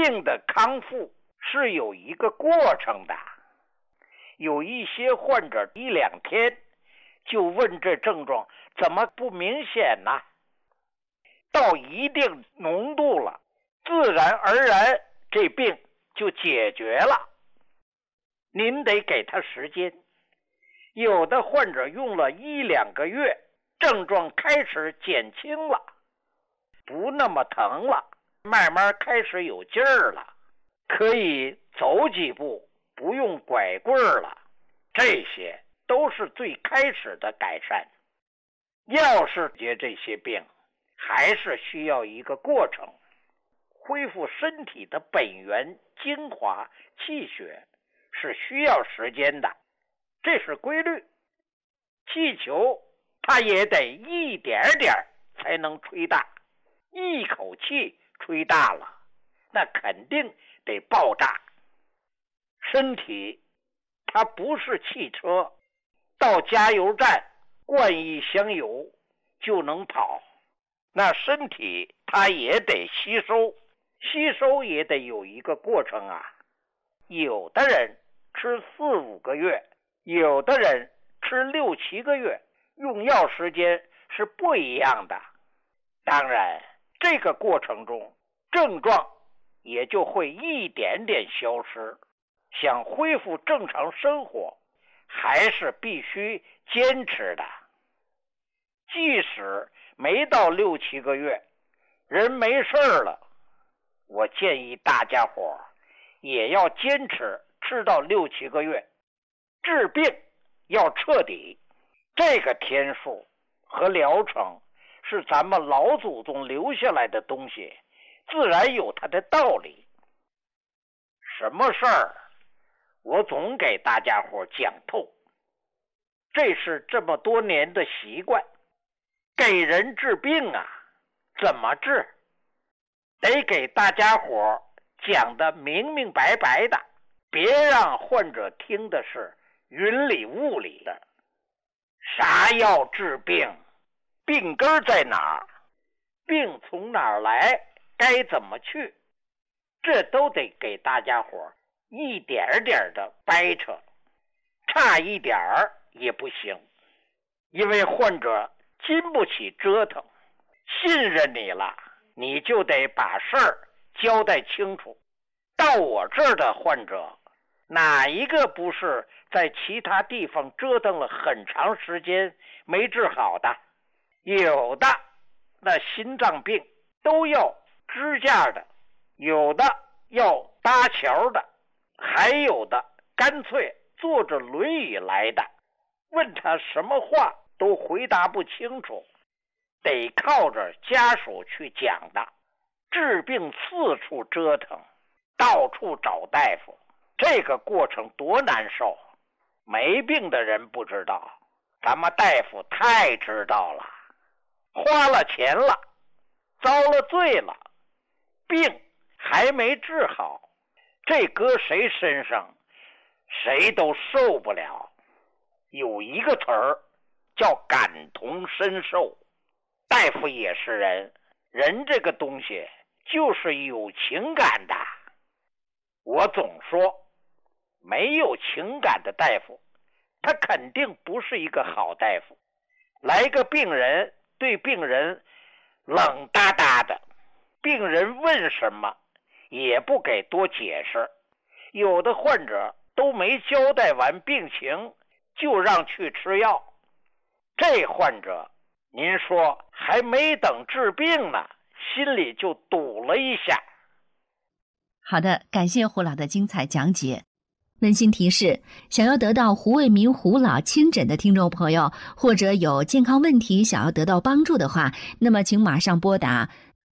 病的康复是有一个过程的。有一些患者1-2天就问这症状怎么不明显呢？到一定浓度了，自然而然这病就解决了。您得给他时间。有的患者用了1-2个月，症状开始减轻了，不那么疼了，慢慢开始有劲儿了，可以走几步，不用拐棍了。这些都是最开始的改善。要是解这些病，还是需要一个过程，恢复身体的本源精华气血是需要时间的，这是规律。气球它也得一点点才能吹大，一口气吹大了，那肯定得爆炸。身体它不是汽车，到加油站灌一箱油就能跑，那身体它也得吸收，吸收也得有一个过程啊。有的人吃4-5个月，有的人吃6-7个月，用药时间是不一样的。当然，这个过程中症状也就会一点点消失。想恢复正常生活，还是必须坚持的。即使没到6-7个月，人没事了，我建议大家伙也要坚持吃到6-7个月。治病要彻底，这个天数和疗程是咱们老祖宗留下来的东西，自然有它的道理。什么事儿我总给大家伙讲透，这是这么多年的习惯。给人治病啊，怎么治？得给大家伙讲得明明白白的，别让患者听的是云里雾里的。啥药治病？病根在哪儿？病从哪儿来？该怎么去？这都得给大家伙一点点的掰扯，差一点儿也不行。因为患者经不起折腾，信任你了，你就得把事儿交代清楚。到我这儿的患者，哪一个不是在其他地方折腾了很长时间没治好的？有的那心脏病都要支架的，有的要搭桥的，还有的干脆坐着轮椅来的，问他什么话都回答不清楚，得靠着家属去讲的。治病四处折腾，到处找大夫，这个过程多难受。没病的人不知道，咱们大夫太知道了。花了钱了，遭了罪了，病还没治好，这搁谁身上谁都受不了。有一个词儿叫感同身受。大夫也是人，人这个东西就是有情感的。我总说，没有情感的大夫，他肯定不是一个好大夫。来个病人，对病人冷哒哒的，病人问什么也不给多解释。有的患者都没交代完病情，就让去吃药。这患者您说还没等治病呢，心里就堵了一下。 好的，感谢胡老的精彩讲解。温馨提示，想要得到胡卫民胡老亲诊的听众朋友，或者有健康问题想要得到帮助的话，那么请马上拨打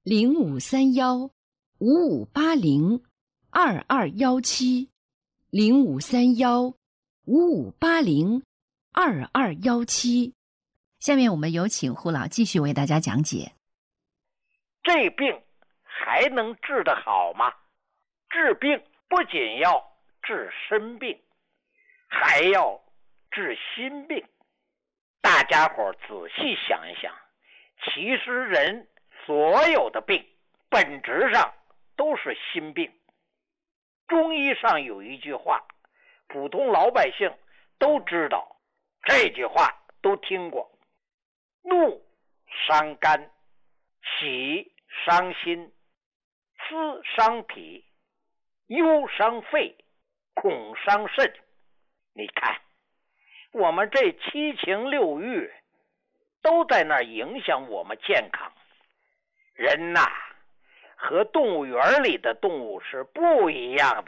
0531-5580-2217 0531-5580-2217。下面我们有请胡老继续为大家讲解。 这病还能治得好吗？治病不仅要治身病，还要治心病。大家伙仔细想一想，其实人所有的病本质上都是心病。 中医上有一句话，普通老百姓都知道，这句话都听过：怒伤肝，喜伤心，思伤脾，忧伤肺，恐伤肾。你看，我们这七情六欲都在那儿影响我们健康。人呐，和动物园里的动物是不一样的。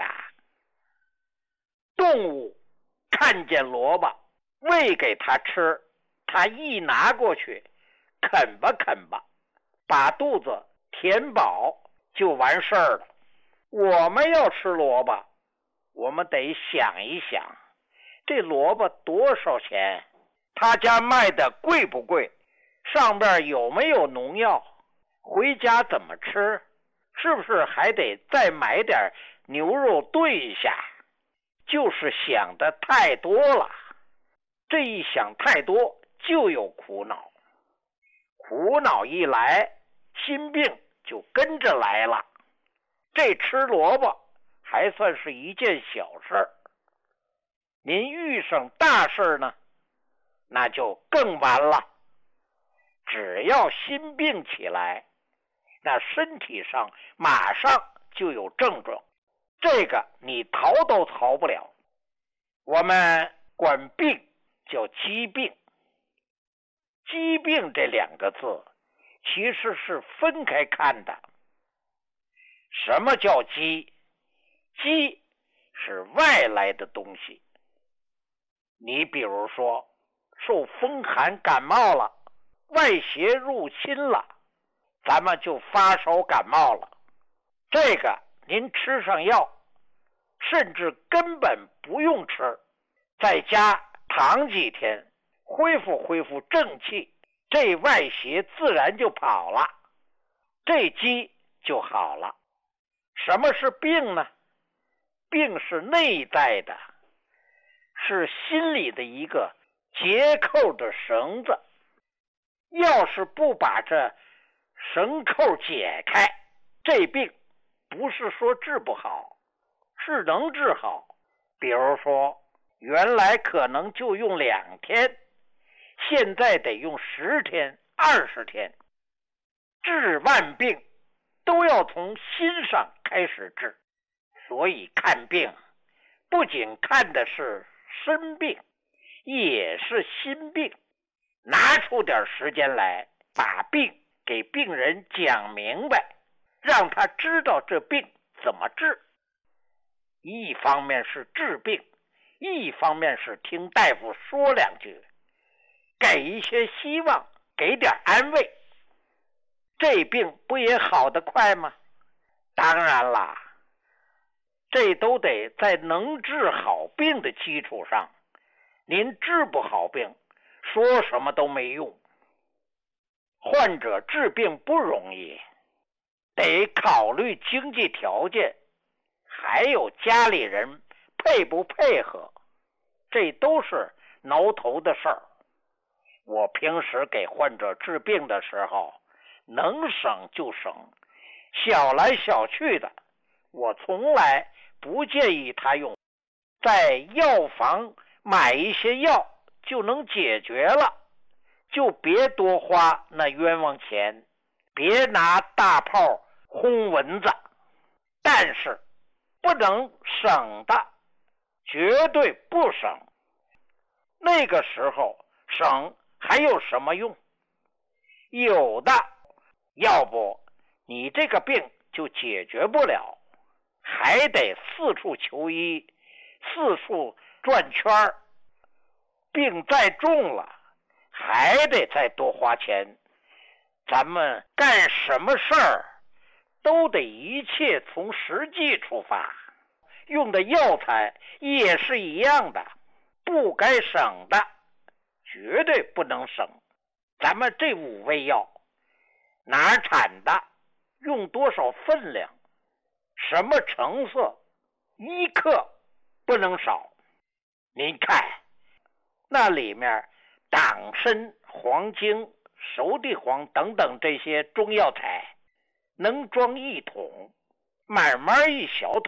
动物看见萝卜，喂给它吃，它一拿过去，啃吧啃吧，把肚子填饱就完事儿了。我们要吃萝卜，我们得想一想，这萝卜多少钱？他家卖的贵不贵？上边有没有农药？回家怎么吃？是不是还得再买点牛肉炖一下？就是想的太多了，这一想太多就有苦恼，苦恼一来，心病就跟着来了。这吃萝卜还算是一件小事儿，您遇上大事呢，那就更完了。只要心病起来，那身体上马上就有症状，这个你逃都逃不了。我们管病叫疾病，疾病这两个字其实是分开看的。什么叫疾？疾是外来的东西。你比如说受风寒感冒了，外邪入侵了，咱们就发烧感冒了。这个您吃上药，甚至根本不用吃，在家躺几天，恢复正气，这外邪自然就跑了，这疾就好了。什么是病呢？病是内在的，是心里的一个结扣的绳子。要是不把这绳扣解开，这病不是说治不好，是能治好。比如说原来可能就用2天，现在得用10天、20天。治万病都要从心上开始治，所以看病不仅看的是身病，也是心病。拿出点时间来，把病给病人讲明白，让他知道这病怎么治。一方面是治病，一方面是听大夫说2句，给一些希望，给点安慰。这病不也好得快吗？当然啦，这都得在能治好病的基础上。您治不好病，说什么都没用。患者治病不容易，得考虑经济条件，还有家里人配不配合，这都是挠头的事儿。我平时给患者治病的时候，能省就省，小来小去的，我从来不建议他用。在药房买一些药就能解决了，就别多花那冤枉钱，别拿大炮轰蚊子。但是不能省的，绝对不省。那个时候省还有什么用？有的，要不你这个病就解决不了，还得四处求医，四处转圈儿。病再重了，还得再多花钱。咱们干什么事儿都得一切从实际出发，用的药材也是一样的，不该省的绝对不能省。咱们这5味药哪儿产的，用多少分量，什么成色，1克不能少。您看那里面党参、黄精、熟地黄等等这些中药材，能装1桶，慢慢一小桶，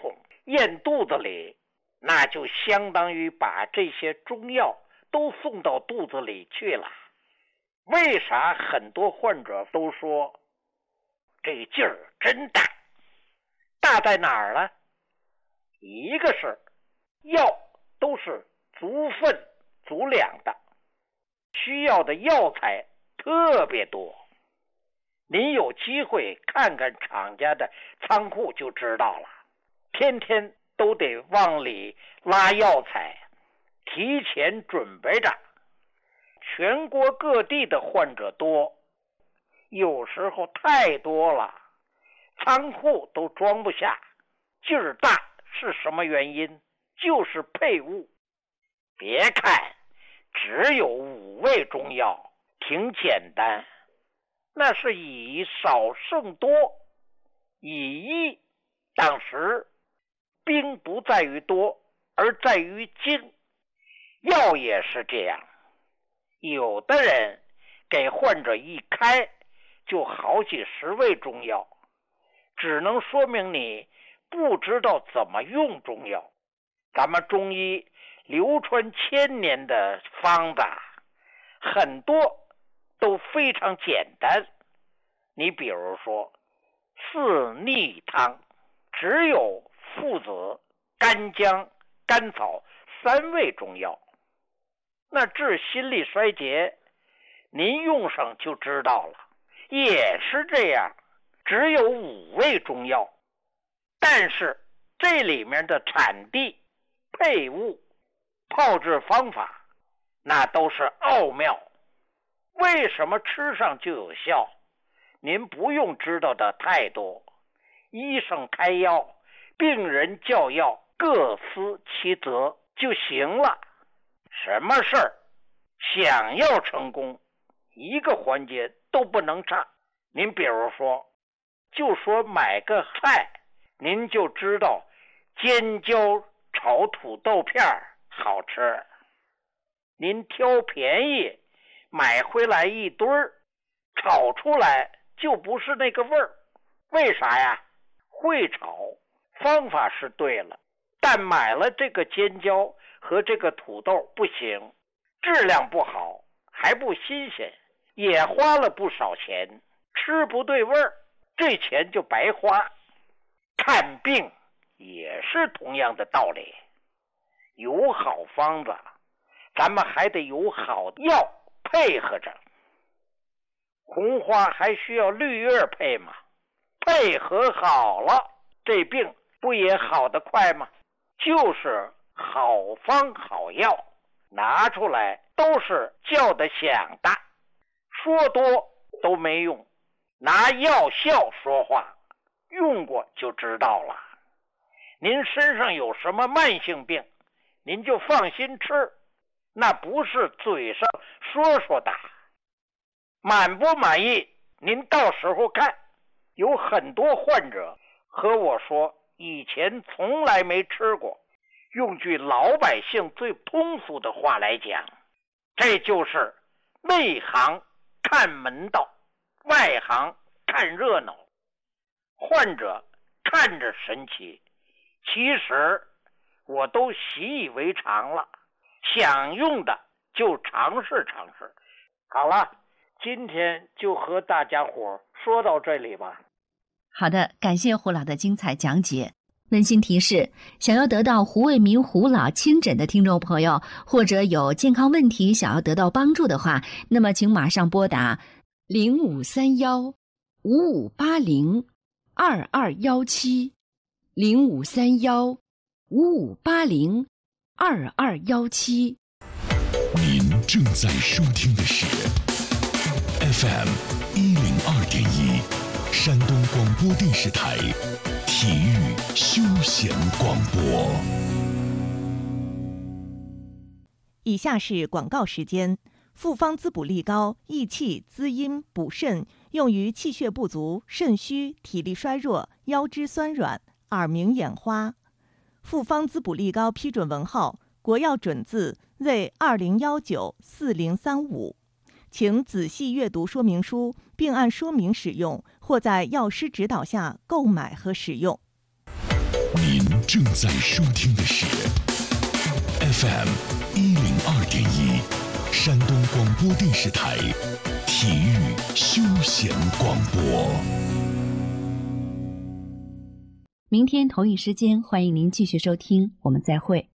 咽肚子里，那就相当于把这些中药都送到肚子里去了。为啥很多患者都说这个劲儿真大？大在哪儿了？一个是药都是足分足量的，需要的药材特别多。您有机会看看厂家的仓库就知道了，天天都得往里拉药材，提前准备着。全国各地的患者多，有时候太多了，仓库都装不下。劲儿大是什么原因？就是配物。别看只有5味中药，挺简单，那是以少胜多，以一当十。兵不在于多，而在于精。药也是这样，有的人给患者一开就好几10味中药，只能说明你不知道怎么用中药。咱们中医流传1000年的方子，很多都非常简单。你比如说四逆汤，只有附子、干姜、甘草3味中药。那治心力衰竭，您用上就知道了，也是这样，只有5味中药。但是这里面的产地、配物、炮制方法，那都是奥妙。为什么吃上就有效？您不用知道的太多，医生开药，病人叫药，各司其责就行了。什么事儿想要成功，一个环节都不能差。您比如说，就说买个菜，您就知道尖椒炒土豆片好吃。您挑便宜买回来一堆儿，炒出来就不是那个味儿。为啥呀？会炒，方法是对了，但买了这个尖椒和这个土豆不行，质量不好，还不新鲜，也花了不少钱，吃不对味儿，这钱就白花。看病也是同样的道理，有好方子，咱们还得有好药配合着。红花还需要绿叶配吗？配合好了，这病不也好得快吗？就是好方好药，拿出来都是叫得响的，说多都没用，拿药效说话，用过就知道了。您身上有什么慢性病，您就放心吃，那不是嘴上说说的。满不满意，您到时候看。有很多患者和我说，以前从来没吃过。用句老百姓最通俗的话来讲，这就是内行看门道，外行看热闹。患者看着神奇，其实我都习以为常了，想用的就尝试尝试。好了，今天就和大家伙说到这里吧。 好的，感谢胡老的精彩讲解。温馨提示，想要得到胡卫民胡老亲诊的听众朋友，或者有健康问题想要得到帮助的话，那么请马上拨打0531-5580-2217 0531-5580-2217。 您正在收听的是 FM 102.1山东广播电视台体育休闲广播。 以下是广告时间。复方滋补力高，益气滋阴补肾，用于气血不足、肾虚、体力衰弱、腰肢酸软、耳鸣眼花。复方滋补力高批准文号：国药准字Z20194035。请仔细阅读说明书，并按说明使用，或在药师指导下购买和使用。 您正在收听的是 FM 102.1山东广播电视台体育休闲广播。 明天同一时间，欢迎您继续收听，我们再会。